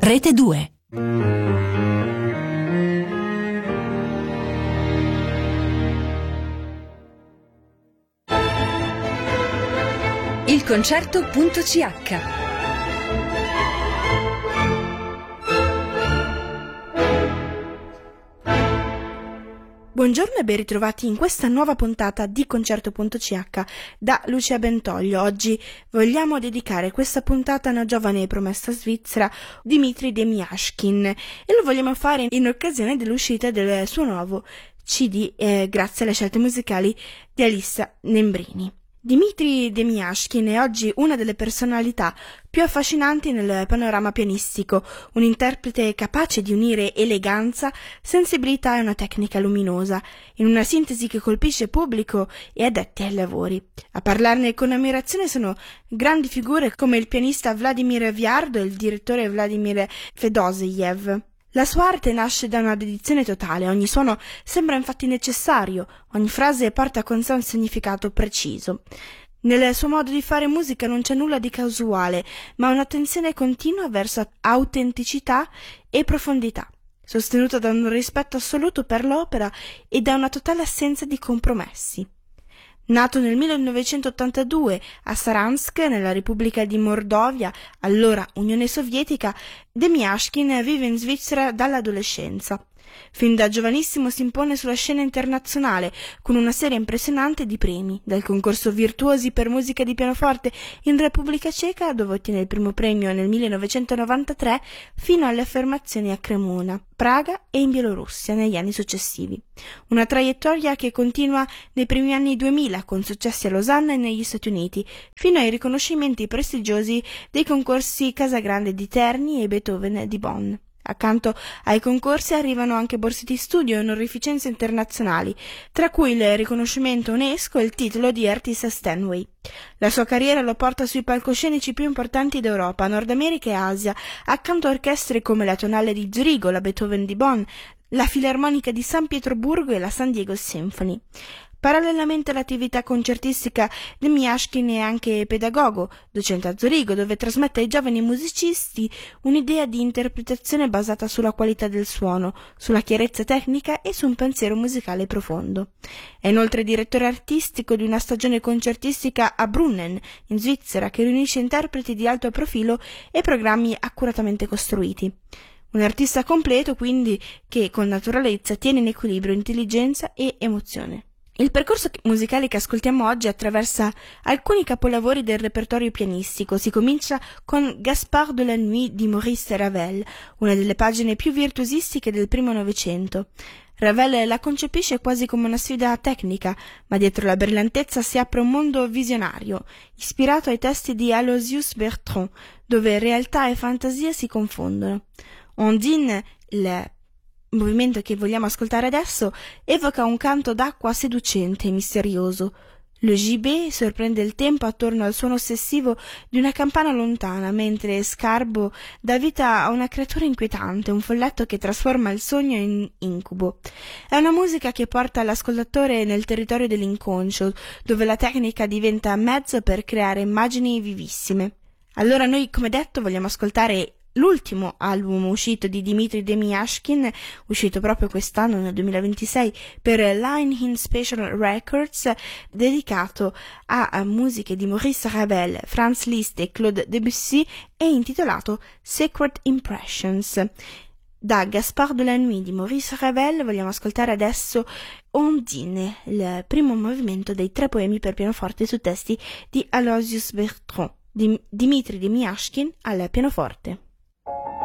Rete 2. Il concerto.ch. Buongiorno e ben ritrovati in questa nuova puntata di Concerto.ch da Lucia Bentoglio. Oggi vogliamo dedicare questa puntata a una giovane promessa svizzera, Dimitri Demjashkin, e lo vogliamo fare in occasione dell'uscita del suo nuovo CD, grazie alle scelte musicali di Alissa Nembrini. Dimitri Demjashkin è oggi una delle personalità più affascinanti nel panorama pianistico, un interprete capace di unire eleganza, sensibilità e una tecnica luminosa, in una sintesi che colpisce pubblico e addetti ai lavori. A parlarne con ammirazione sono grandi figure come il pianista Vladimir Viardo e il direttore Vladimir Fedoseev. La sua arte nasce da una dedizione totale, ogni suono sembra infatti necessario, ogni frase porta con sé un significato preciso. Nel suo modo di fare musica non c'è nulla di casuale, ma un'attenzione continua verso autenticità e profondità, sostenuta da un rispetto assoluto per l'opera e da una totale assenza di compromessi. Nato nel 1982 a Saransk, nella Repubblica di Mordovia, allora Unione Sovietica, Demjashkin vive in Svizzera dall'adolescenza. Fin da giovanissimo si impone sulla scena internazionale con una serie impressionante di premi, dal concorso Virtuosi per musica di pianoforte in Repubblica Ceca, dove ottiene il primo premio nel 1993, fino alle affermazioni a Cremona, Praga e in Bielorussia negli anni successivi. Una traiettoria che continua nei primi anni 2000 con successi a Losanna e negli Stati Uniti, fino ai riconoscimenti prestigiosi dei concorsi Casagrande di Terni e Beethoven di Bonn. Accanto ai concorsi arrivano anche borse di studio e onorificenze internazionali, tra cui il riconoscimento UNESCO e il titolo di Artista Steinway. La sua carriera lo porta sui palcoscenici più importanti d'Europa, Nord America e Asia, accanto a orchestre come la Tonale di Zurigo, la Beethoven di Bonn, la Filarmonica di San Pietroburgo e la San Diego Symphony. Parallelamente all'attività concertistica, Demjashkin è anche pedagogo, docente a Zurigo, dove trasmette ai giovani musicisti un'idea di interpretazione basata sulla qualità del suono, sulla chiarezza tecnica e su un pensiero musicale profondo. È inoltre direttore artistico di una stagione concertistica a Brunnen, in Svizzera, che riunisce interpreti di alto profilo e programmi accuratamente costruiti. Un artista completo, quindi, che con naturalezza tiene in equilibrio intelligenza e emozione. Il percorso musicale che ascoltiamo oggi attraversa alcuni capolavori del repertorio pianistico. Si comincia con Gaspard de la Nuit di Maurice Ravel, una delle pagine più virtuosistiche del primo Novecento. Ravel la concepisce quasi come una sfida tecnica, ma dietro la brillantezza si apre un mondo visionario, ispirato ai testi di Aloysius Bertrand, dove realtà e fantasia si confondono. Ondine, il movimento che vogliamo ascoltare adesso, evoca un canto d'acqua seducente e misterioso. Le gibet sorprende il tempo attorno al suono ossessivo di una campana lontana, mentre Scarbo dà vita a una creatura inquietante, un folletto che trasforma il sogno in incubo. È una musica che porta l'ascoltatore nel territorio dell'inconscio, dove la tecnica diventa mezzo per creare immagini vivissime. Allora noi, come detto, vogliamo ascoltare l'ultimo album uscito di Dimitri Demjashkin, uscito proprio quest'anno nel 2026 per Line In Special Records, dedicato a musiche di Maurice Ravel, Franz Liszt e Claude Debussy, e intitolato Secret Impressions. Da Gaspard de la Nuit di Maurice Ravel vogliamo ascoltare adesso Ondine, il primo movimento dei 3 poemi per pianoforte su testi di Aloysius Bertrand, di Dimitri Demjashkin al pianoforte.